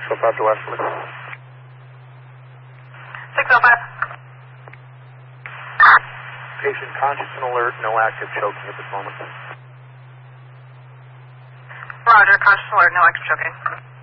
605 to Westerly. 605. Patient conscious and alert, no active choking at this moment. Roger, conscious alert, no active choking.